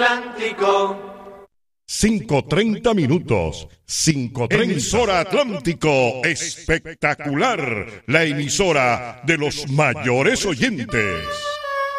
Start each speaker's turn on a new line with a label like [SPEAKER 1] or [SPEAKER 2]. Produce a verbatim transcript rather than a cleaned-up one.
[SPEAKER 1] Atlántico.
[SPEAKER 2] cinco treinta minutos. cinco treinta. Emisora Atlántico. Espectacular. La emisora de los mayores oyentes.